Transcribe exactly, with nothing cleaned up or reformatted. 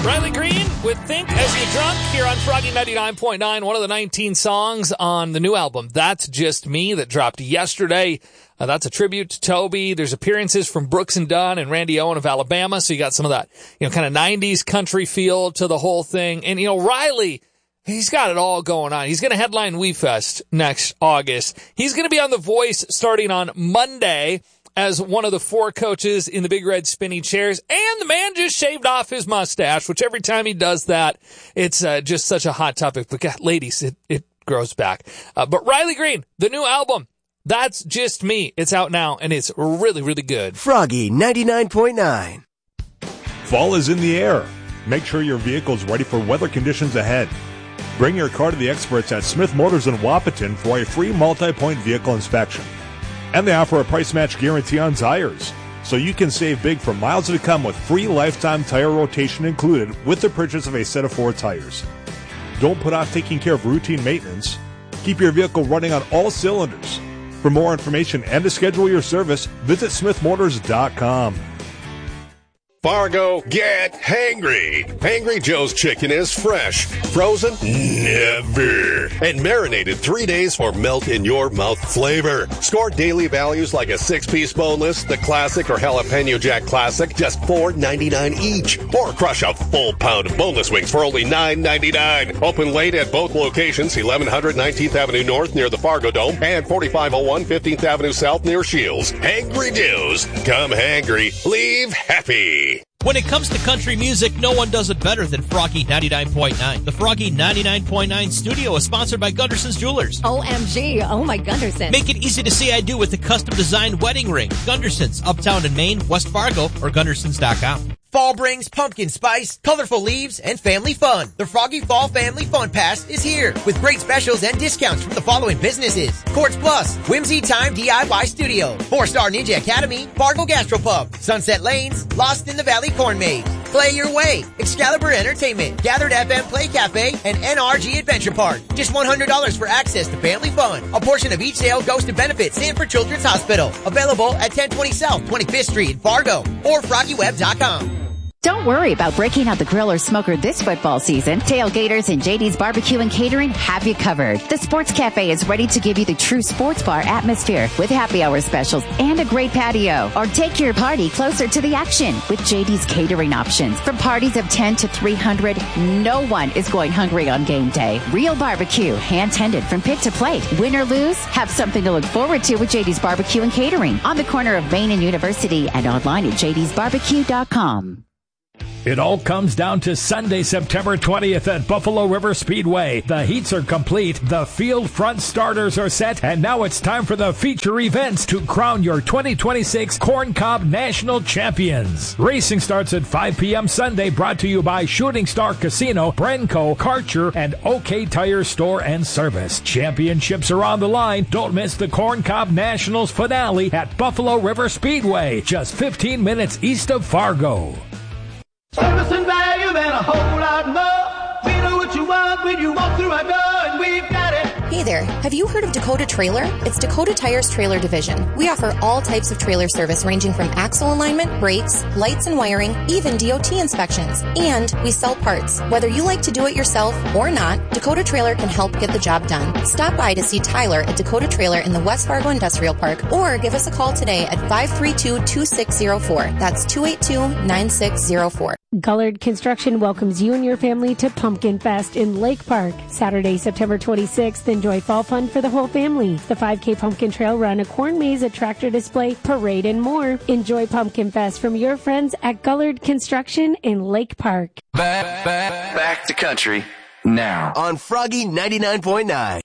Riley Green with Think As You Drunk here on Froggy ninety-nine point nine, one of the nineteen songs on the new album, That's Just Me, that dropped yesterday. Uh, that's a tribute to Toby. There's appearances from Brooks and Dunn and Randy Owen of Alabama, so you got some of that, you know, kind of nineties country feel to the whole thing. And, you know, Riley, he's got it all going on. He's going to headline WeFest next August. He's going to be on The Voice starting on Monday as one of the four coaches in the big red spinny chairs. And the man just shaved off his mustache, which every time he does that, it's uh, just such a hot topic. But God, ladies, it, it grows back. Uh, but Riley Green, the new album, That's Just Me. It's out now, and it's really, really good. Froggy ninety-nine point nine. Fall is in the air. Make sure your vehicle's ready for weather conditions ahead. Bring your car to the experts at Smith Motors in Wapaton for a free multi-point vehicle inspection. And they offer a price match guarantee on tires, so you can save big for miles to come with free lifetime tire rotation included with the purchase of a set of four tires. Don't put off taking care of routine maintenance. Keep your vehicle running on all cylinders. For more information and to schedule your service, visit smith motors dot com. Fargo, get hangry. Hangry Joe's chicken is fresh, frozen, never, and marinated three days for melt-in-your-mouth flavor. Score daily values like a six-piece boneless, the classic, or jalapeno jack classic, just four ninety-nine each. Or crush a full pound of boneless wings for only nine ninety-nine. Open late at both locations, eleven hundred nineteenth Avenue North near the Fargo Dome and forty-five oh one fifteenth Avenue South near Shields. Hangry Joe's. Come hangry, leave happy. When it comes to country music, no one does it better than Froggy ninety-nine point nine. The Froggy ninety-nine point nine studio is sponsored by Gunderson's Jewelers. O M G, oh my Gunderson. Make it easy to say I do with the custom-designed wedding ring. Gunderson's, Uptown in Maine, West Fargo, or Gundersons dot com. Fall brings pumpkin spice, colorful leaves, and family fun. The Froggy Fall Family Fun Pass is here with great specials and discounts from the following businesses: Quartz Plus, Whimsy Time D I Y Studio, Four Star Ninja Academy, Fargo Gastropub, Sunset Lanes, Lost in the Valley Corn Maze, Play Your Way, Excalibur Entertainment, Gathered F M Play Cafe, and N R G Adventure Park. Just one hundred dollars for access to family fun. A portion of each sale goes to benefit Sanford Children's Hospital. Available at ten twenty South twenty-fifth Street in Fargo or froggy web dot com. Don't worry about breaking out the grill or smoker this football season. Tailgaters and J D's Barbecue and Catering have you covered. The Sports Cafe is ready to give you the true sports bar atmosphere with happy hour specials and a great patio. Or take your party closer to the action with J D's catering options. From parties of ten to three hundred, no one is going hungry on game day. Real barbecue, hand-tended from pit to plate. Win or lose, have something to look forward to with J D's Barbecue and Catering on the corner of Main and University and online at j d's barbecue dot com. It all comes down to Sunday, September twentieth at Buffalo River Speedway. The heats are complete, the field front starters are set, and now it's time for the feature events to crown your twenty twenty-six Corn Cob National Champions. Racing starts at five p.m. Sunday, brought to you by Shooting Star Casino, Brenco, Karcher, and OK Tire Store and Service. Championships are on the line. Don't miss the Corn Cob Nationals finale at Buffalo River Speedway, just fifteen minutes east of Fargo. Service and value and a whole lot more. We know what you want when you walk through our door, and we've got it. Hey there, have you heard of Dakota Trailer? It's Dakota Tire's trailer division. We offer all types of trailer service ranging from axle alignment, brakes, lights and wiring, even D O T inspections. And we sell parts. Whether you like to do it yourself or not, Dakota Trailer can help get the job done. Stop by to see Tyler at Dakota Trailer in the West Fargo Industrial Park or give us a call today at five three two, two six zero four. That's two eight two, nine six zero four. Gullard Construction welcomes you and your family to Pumpkin Fest in Lake Park. Saturday, September twenty-sixth, enjoy fall fun for the whole family. The five K Pumpkin Trail Run, a corn maze, a tractor display, parade, and more. Enjoy Pumpkin Fest from your friends at Gullard Construction in Lake Park. Back, back, back to country now on Froggy ninety-nine point nine.